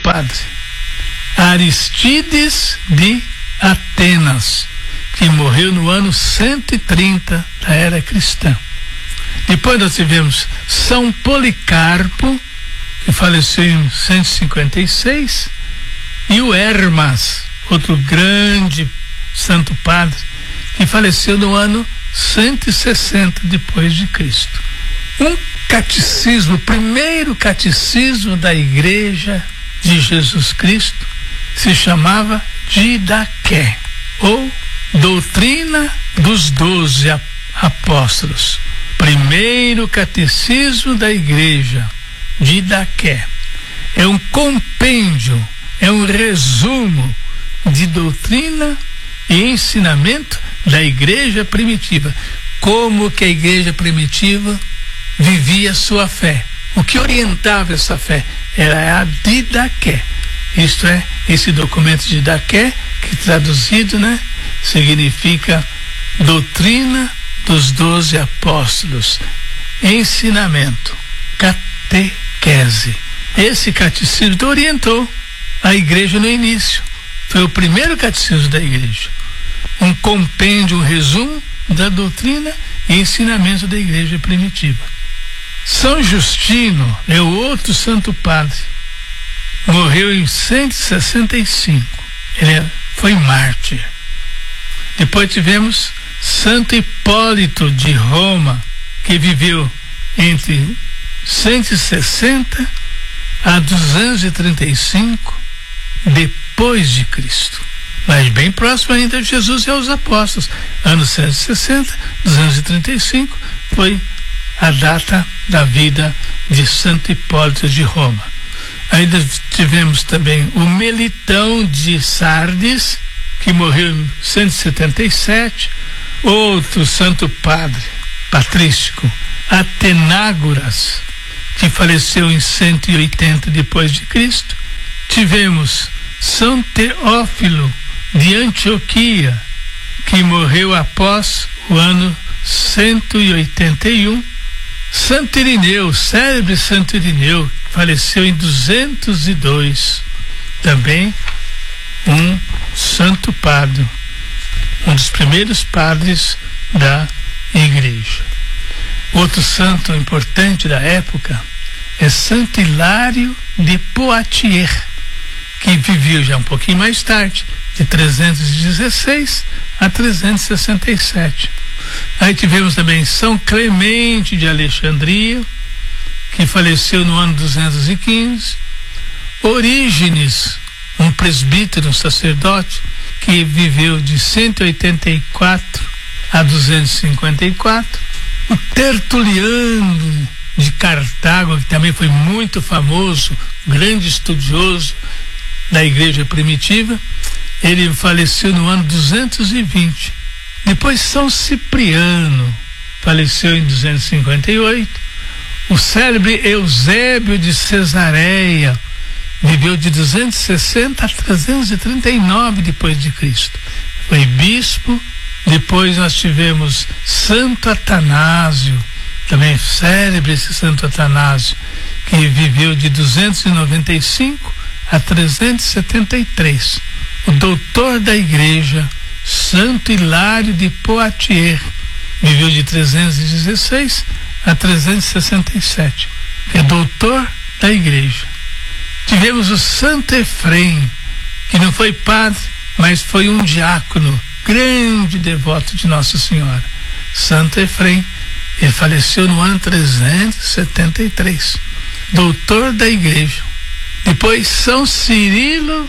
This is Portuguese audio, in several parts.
padre Aristides de Atenas, que morreu no ano 130 da era cristã. Depois nós tivemos São Policarpo, que faleceu em 156, e o Hermas, outro grande santo padre, que faleceu no ano 160 depois de Cristo. Um catecismo, o primeiro catecismo da Igreja de Jesus Cristo, se chamava Didaqué, ou Doutrina dos 12 Apóstolos. Primeiro catecismo da Igreja, Didaqué. É um compêndio, é um resumo de doutrina e ensinamento da Igreja primitiva. Como que a Igreja primitiva vivia sua fé. O que orientava essa fé era a Didaqué. Isto é, esse documento de Didaqué, que traduzido, significa doutrina dos 12 apóstolos, ensinamento, catequese. Esse catecismo orientou a Igreja no início. Foi o primeiro catecismo da Igreja. Um compêndio, um resumo da doutrina e ensinamento da Igreja primitiva. São Justino é o outro santo padre. Morreu em 165. Ele foi mártir. Depois tivemos Santo Hipólito de Roma, que viveu entre 160 a 235 depois de Cristo, mas bem próximo ainda de Jesus e aos apóstolos. Ano 160, 235 foi a data da vida de Santo Hipólito de Roma. Ainda tivemos também o Melitão de Sardes, que morreu em 177, outro santo padre patrístico, Atenágoras, que faleceu em 180 depois de Cristo. Tivemos São Teófilo de Antioquia, que morreu após o ano 181. Santo Irineu, célebre Santo Irineu, faleceu em 202, também um santo padre, um dos primeiros padres da Igreja. Outro santo importante da época é Santo Hilário de Poitiers, que viveu já um pouquinho mais tarde, de 316 a 367. Aí tivemos também São Clemente de Alexandria, que faleceu no ano 215. Orígenes, um presbítero, um sacerdote, que viveu de 184 a 254. O Tertuliano de Cartago, que também foi muito famoso, grande estudioso da Igreja primitiva, ele faleceu no ano 220. Depois São Cipriano faleceu em 258. O célebre Eusébio de Cesareia viveu de 260 a 339 depois de Cristo. Foi bispo. Depois nós tivemos Santo Atanásio, também célebre esse Santo Atanásio, que viveu de 295 a 373. O doutor da Igreja, Santo Hilário de Poitiers, viveu de 316 a 367, que é doutor da Igreja. Tivemos o Santo Efrem, que não foi padre, mas foi um diácono, grande devoto de Nossa Senhora. Santo Efrem, ele faleceu no ano 373, doutor da Igreja. Depois São Cirilo,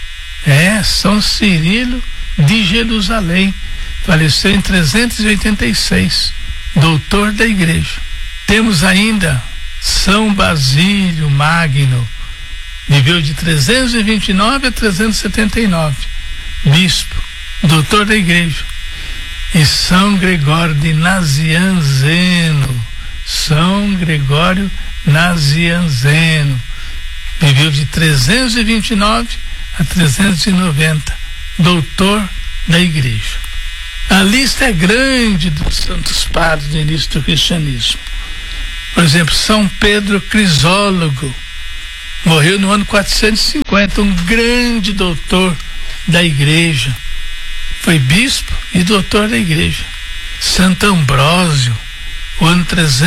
São Cirilo de Jerusalém, faleceu em 386, doutor da Igreja. Temos ainda São Basílio Magno, viveu de 329 a 379, bispo, doutor da Igreja. E São Gregório de Nazianzeno, São Gregório Nazianzeno, viveu de 329 a 390, doutor da Igreja. A lista é grande dos santos padres do início do cristianismo. Por exemplo, São Pedro Crisólogo, morreu no ano 450, um grande doutor da igreja. Foi bispo e doutor da igreja. Santo Ambrósio, o ano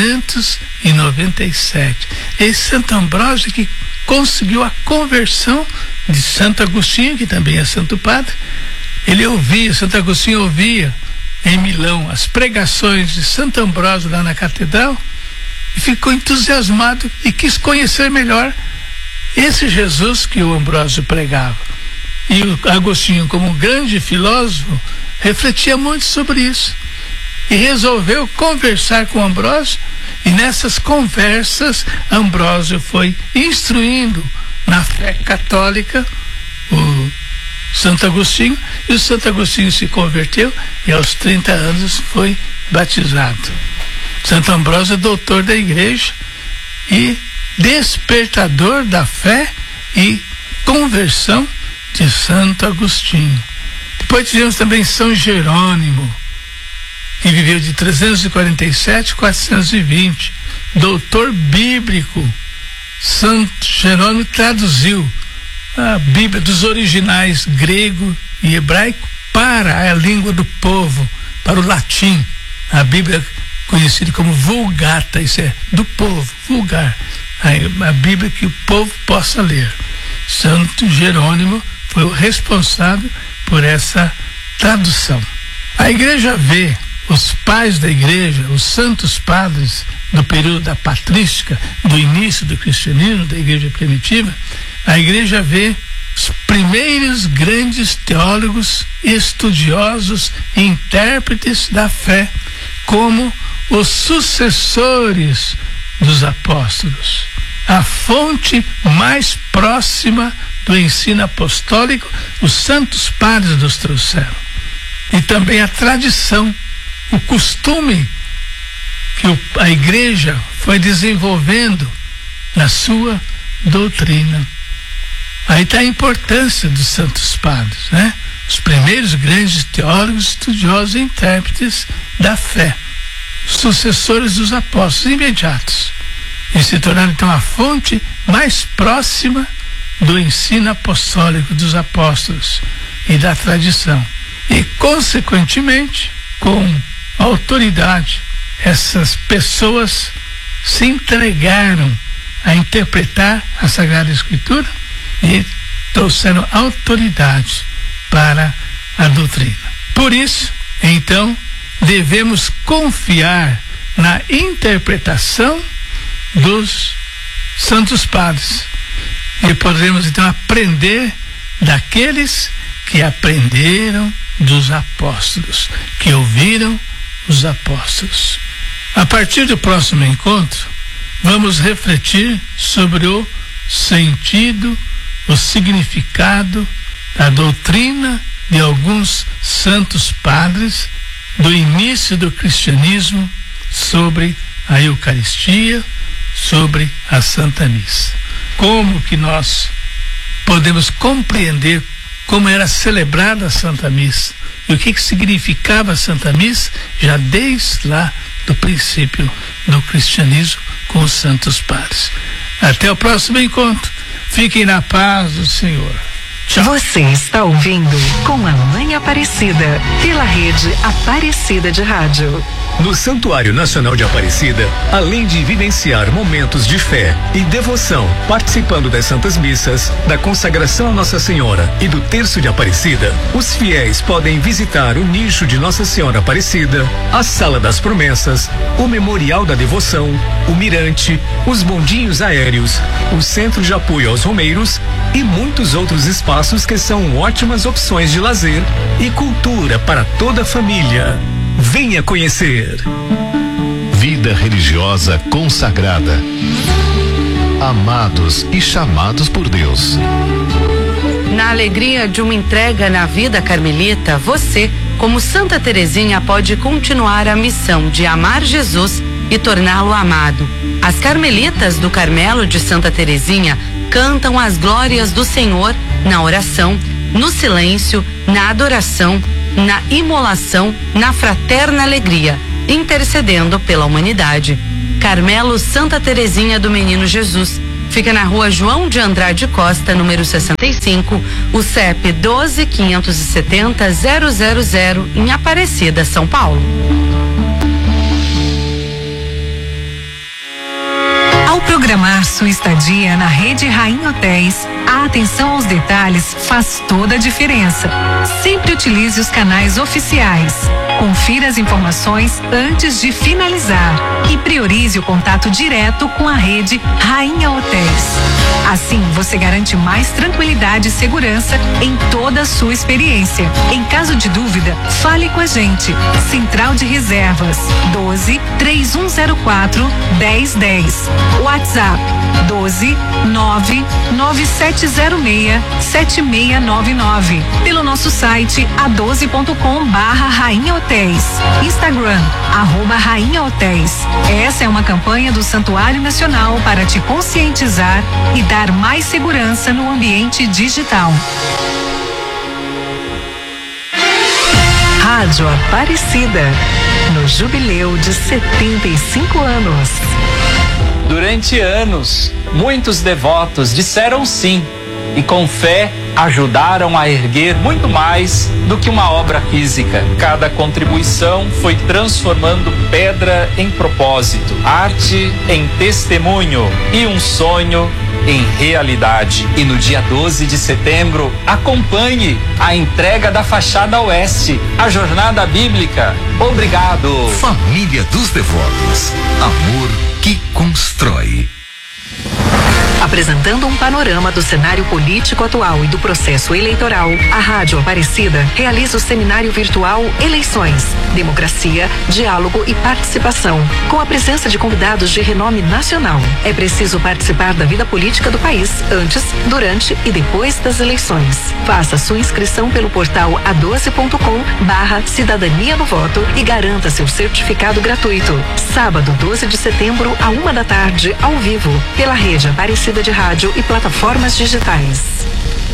397. Esse Santo Ambrósio que conseguiu a conversão de Santo Agostinho, que também é santo padre. Santo Agostinho ouvia em Milão as pregações de Santo Ambrósio lá na catedral e ficou entusiasmado e quis conhecer melhor esse Jesus que o Ambrósio pregava. E o Agostinho, como um grande filósofo, refletia muito sobre isso e resolveu conversar com Ambrósio, e nessas conversas Ambrósio foi instruindo na fé católica o Santo Agostinho, e o Santo Agostinho se converteu e aos 30 anos foi batizado. Santo Ambrósio é doutor da igreja e despertador da fé e conversão de Santo Agostinho. Depois tivemos também São Jerônimo, que viveu de 347 a 420, doutor bíblico. Santo Jerônimo traduziu a Bíblia dos originais grego e hebraico para a língua do povo, para o latim. A Bíblia conhecida como Vulgata, isso é do povo, vulgar, a Bíblia que o povo possa ler. Santo Jerônimo foi o responsável por essa tradução. A igreja vê os pais da igreja, os santos padres do período da patrística, do início do cristianismo, da igreja primitiva. A igreja vê os primeiros grandes teólogos, estudiosos e intérpretes da fé como os sucessores dos apóstolos, a fonte mais próxima do ensino apostólico. Os santos padres nos trouxeram, e também a tradição, o costume que a igreja foi desenvolvendo na sua doutrina. Aí está a importância dos santos padres, né? Os primeiros grandes teólogos, estudiosos e intérpretes da fé, sucessores dos apóstolos imediatos, e se tornaram então a fonte mais próxima do ensino apostólico dos apóstolos e da tradição. E, consequentemente, com autoridade, essas pessoas se entregaram a interpretar a Sagrada Escritura e trouxeram autoridade para a doutrina. Por isso, então, devemos confiar na interpretação dos santos padres, e podemos então aprender daqueles que aprenderam dos apóstolos, que ouviram os apóstolos. A partir do próximo encontro, vamos refletir sobre o sentido, o significado da doutrina de alguns santos padres do início do cristianismo sobre a Eucaristia, sobre a Santa Missa. Como que nós podemos compreender como era celebrada a Santa Missa e o que significava a Santa Missa já desde lá do princípio do cristianismo com os santos padres. Até o próximo encontro. Fiquem na paz do Senhor. Tchau. Você está ouvindo Com a Mãe Aparecida, pela rede Aparecida de Rádio. No Santuário Nacional de Aparecida, além de vivenciar momentos de fé e devoção, participando das Santas Missas, da consagração a Nossa Senhora e do Terço de Aparecida, os fiéis podem visitar o nicho de Nossa Senhora Aparecida, a Sala das Promessas, o Memorial da Devoção, o Mirante, os bondinhos aéreos, o Centro de Apoio aos Romeiros e muitos outros espaços que são ótimas opções de lazer e cultura para toda a família. Venha conhecer. Vida religiosa consagrada. Amados e chamados por Deus. Na alegria de uma entrega na vida carmelita, você, como Santa Teresinha, pode continuar a missão de amar Jesus e torná-lo amado. As carmelitas do Carmelo de Santa Teresinha cantam as glórias do Senhor na oração, no silêncio, na adoração, na imolação, na fraterna alegria, intercedendo pela humanidade. Carmelo Santa Teresinha do Menino Jesus, Fica na rua João de Andrade Costa, número 65, o CEP 12.570.000, em Aparecida, São Paulo. Ao programar sua estadia na Rede Rainha Hotéis, a atenção aos detalhes faz toda a diferença. Sempre utilize os canais oficiais. Confira as informações antes de finalizar e priorize o contato direto com a Rede Rainha Hotéis. Assim, você garante mais tranquilidade e segurança em toda a sua experiência. Em caso de dúvida, fale com a gente. Central de Reservas 12-3104-1010. WhatsApp 12-99706-7699. Pelo nosso site a12.com/Rainha Hotéis. Instagram @Rainha Hotéis. Essa é uma campanha do Santuário Nacional para te conscientizar e dar mais segurança no ambiente digital. Rádio Aparecida, no jubileu de 75 anos. Durante anos, muitos devotos disseram sim e com fé ajudaram a erguer muito mais do que uma obra física. Cada contribuição foi transformando pedra em propósito, arte em testemunho e um sonho em realidade. E no dia 12 de setembro, acompanhe a entrega da fachada oeste, a jornada bíblica. Obrigado. Família dos Devotos. Amor que constrói. Apresentando um panorama do cenário político atual e do processo eleitoral, a Rádio Aparecida realiza o seminário virtual Eleições, Democracia, Diálogo e Participação, com a presença de convidados de renome nacional. É preciso participar da vida política do país antes, durante e depois das eleições. Faça sua inscrição pelo portal a12.com/Cidadania no Voto e garanta seu certificado gratuito. Sábado, 12 de setembro, à 1h, ao vivo, pela Rede Aparecida de Rádio e plataformas digitais.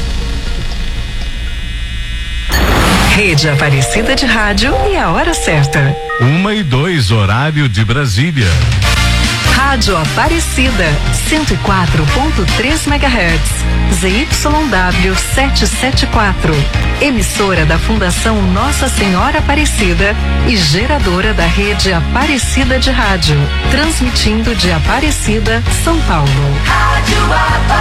Rede Aparecida de Rádio e a hora certa. 1h02, horário de Brasília. Rádio Aparecida, 104.3 MHz, ZYW 774. Emissora da Fundação Nossa Senhora Aparecida e geradora da Rede Aparecida de Rádio. Transmitindo de Aparecida, São Paulo. Rádio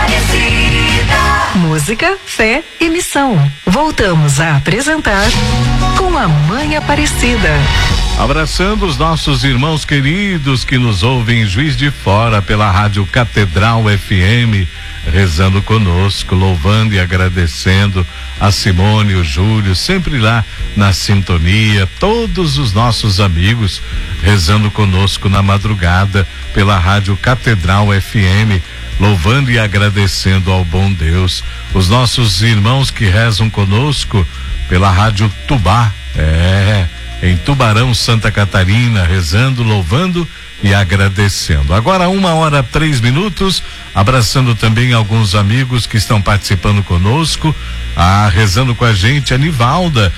Aparecida. Música, fé e missão. Voltamos a apresentar Com a Mãe Aparecida. Abraçando os nossos irmãos queridos que nos ouvem em Juiz de Fora pela Rádio Catedral FM, rezando conosco, louvando e agradecendo a Simone e o Júlio, sempre lá na sintonia, todos os nossos amigos rezando conosco na madrugada pela Rádio Catedral FM, louvando e agradecendo ao bom Deus. Os nossos irmãos que rezam conosco pela Rádio Tubá, em Tubarão, Santa Catarina, rezando, louvando e agradecendo. Agora 1h03, abraçando também alguns amigos que estão participando conosco, rezando com a gente, a Nivalda,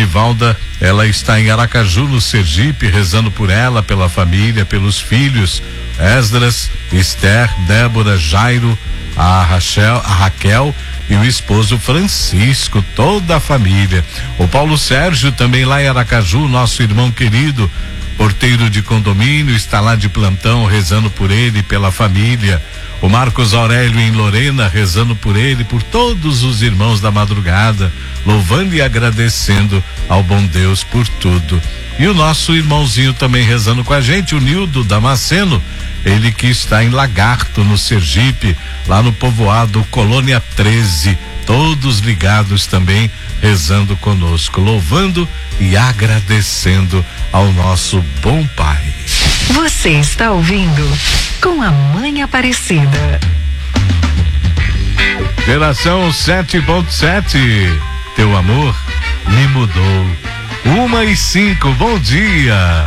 ela está em Aracaju, no Sergipe, rezando por ela, pela família, pelos filhos, Esdras, Esther, Débora, Jairo, a Raquel e o esposo Francisco, toda a família. O Paulo Sérgio, também lá em Aracaju, nosso irmão querido, porteiro de condomínio, está lá de plantão, rezando por ele e pela família. O Marcos Aurélio em Lorena, rezando por ele, por todos os irmãos da madrugada, louvando e agradecendo ao bom Deus por tudo. E o nosso irmãozinho também rezando com a gente, o Nildo Damasceno, ele que está em Lagarto, no Sergipe, lá no povoado Colônia 13, todos ligados também, rezando conosco, louvando e agradecendo ao nosso bom Pai. Você está ouvindo Com a Mãe Aparecida. Geração 7.7, teu amor me mudou. 1h05, bom dia.